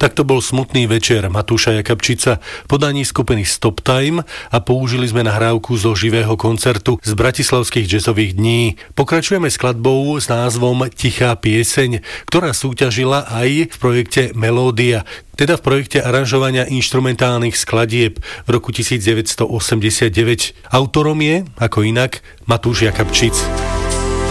Tak to bol smutný večer Matúša Jakabčica v podaní skupiny Stop Time a použili sme nahrávku zo živého koncertu z bratislavských jazzových dní. Pokračujeme skladbou s názvom Tichá pieseň, ktorá súťažila aj v projekte Melódia, teda v projekte aranžovania inštrumentálnych skladieb v roku 1989. Autorom je, ako inak, Matúš Jakabčic.